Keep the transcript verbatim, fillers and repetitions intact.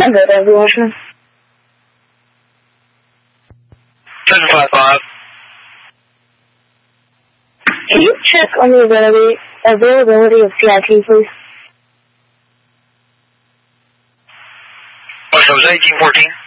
Number of Washington. seven five five. Can you check on the availability, availability of C I T, please? What, so it was eighteen fourteen?